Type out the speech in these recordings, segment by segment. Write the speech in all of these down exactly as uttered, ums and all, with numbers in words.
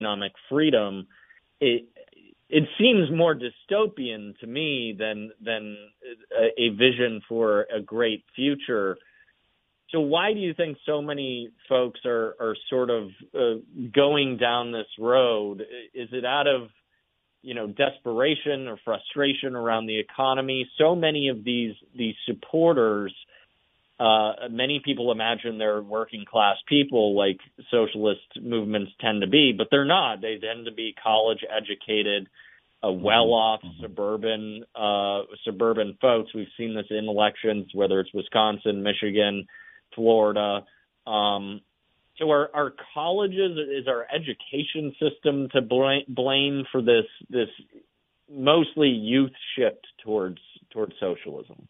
economic freedom, it it seems more dystopian to me than than a, a vision for a great future. So why do you think so many folks are, are sort of uh, going down this road? Is it out of, you know, desperation or frustration around the economy? So many of these these supporters, uh, many people imagine they're working class people like socialist movements tend to be, but they're not. They tend to be college educated, uh, well-off mm-hmm. suburban uh, suburban folks. We've seen this in elections, whether it's Wisconsin, Michigan, Florida. Um, so our, our colleges, is our education system to blame, blame for this this mostly youth shift towards towards socialism?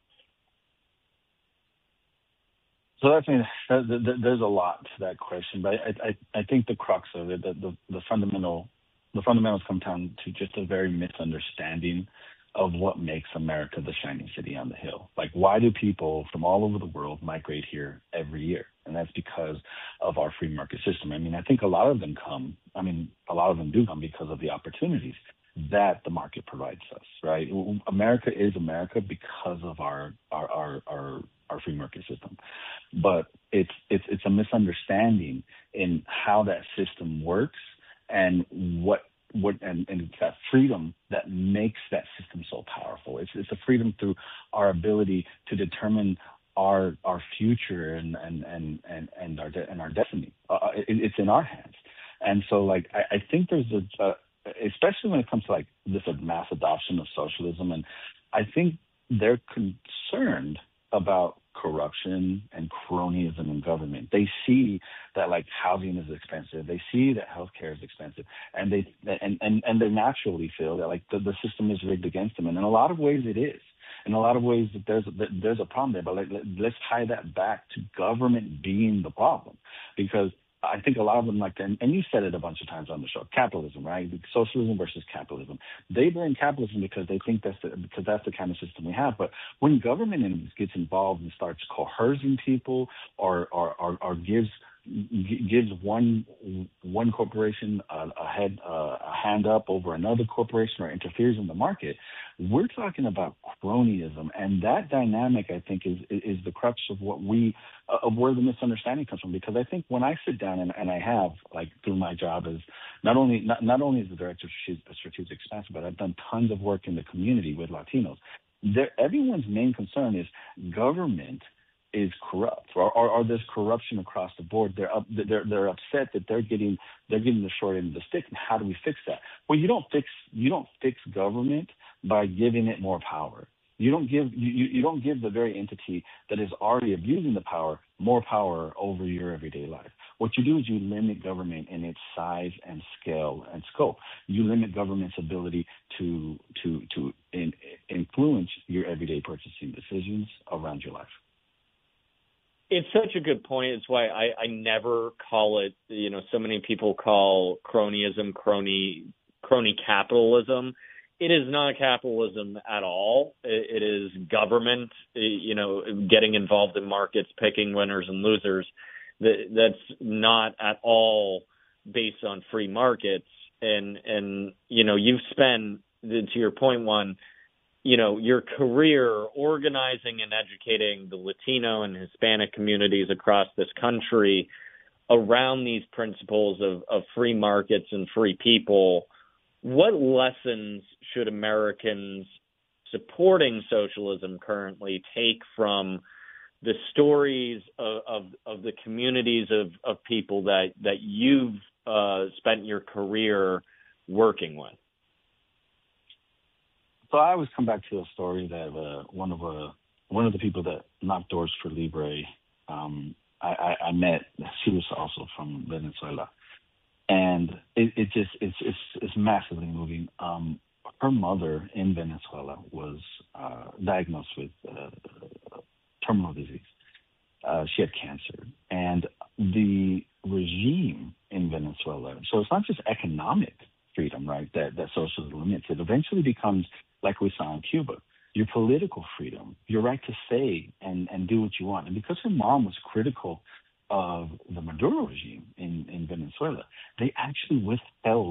So that's, I mean, there's a lot to that question, but I, I, I think the crux of it, the, the, the fundamental, the fundamentals come down to just a very misunderstanding of what makes America the shining city on the hill. Like, why do people from all over the world migrate here every year? And that's because of our free market system. I mean, I think a lot of them come, I mean, a lot of them do come because of the opportunities that the market provides us, right? America is America because of our our our our, our free market system. But it's it's it's a misunderstanding in how that system works and what What and, and it's that freedom that makes that system so powerful. It's it's a freedom through our ability to determine our our future and and and and, and our de- and our destiny. Uh, it, it's in our hands. And so, like, I, I think there's a, uh, especially when it comes to like this mass adoption of socialism, and I think they're concerned about corruption and cronyism in government. They see that like housing is expensive. They see that healthcare is expensive, and they and and, and they naturally feel that like the, the system is rigged against them. And in a lot of ways, it is. In a lot of ways, that there's that there's a problem there. But like, let, let's tie that back to government being the problem, because I think a lot of them like, and, and you said it a bunch of times on the show, capitalism, right? Socialism versus capitalism. They blame capitalism because they think that's the, because that's the kind of system we have. But when government gets involved and starts coercing people or or, or, or gives gives one one corporation a, a head uh, a hand up over another corporation or interferes in the market, we're talking about cronyism, and that dynamic, I think, is is the crux of what we uh, of where the misunderstanding comes from. Because I think when I sit down and, and I have like through my job as not only not, not only as the director of strategic expansion, but I've done tons of work in the community with Latinos. There, everyone's main concern is government is corrupt, or, or, or there's corruption across the board. They're up, they're they're upset that they're getting they're getting the short end of the stick. And how do we fix that? Well, you don't fix you don't fix government by giving it more power. You don't give you, you don't give the very entity that is already abusing the power more power over your everyday life. What you do is you limit government in its size and scale and scope. You limit government's ability to to to in, influence your everyday purchasing decisions around your life. It's such a good point. It's why I, I never call it, you know, so many people call cronyism, crony, crony capitalism. It is not capitalism at all. It, it is government, you know, getting involved in markets, picking winners and losers. That, that's not at all based on free markets. And, and you know, you've spent, to your point, Juan, you know, your career organizing and educating the Latino and Hispanic communities across this country around these principles of, of free markets and free people. What lessons should Americans supporting socialism currently take from the stories of, of, of the communities of, of people that, that you've uh, spent your career working with? So I always come back to a story that uh, one of uh, one of the people that knocked doors for Libre, um, I, I, I met. She was also from Venezuela, and it, it just it's it's it's massively moving. Um, her mother in Venezuela was uh, diagnosed with uh, terminal disease. Uh, she had cancer, and the regime in Venezuela. So it's not just economic freedom, right? That that socialism limits. It eventually becomes like we saw in Cuba, your political freedom, your right to say and, and do what you want. And because her mom was critical of the Maduro regime in, in Venezuela. They actually withheld